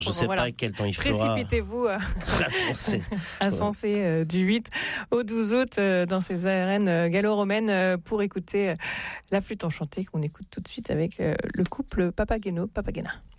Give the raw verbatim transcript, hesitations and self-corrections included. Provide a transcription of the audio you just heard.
Je ne sais voilà. pas quel temps il fera. Précipitez-vous à Insensé. Insensé euh, du huit au douze août euh, dans ces arènes euh, gallo-romaines euh, pour écouter euh, la flûte enchantée qu'on écoute tout de suite avec euh, le couple Papageno Papagena.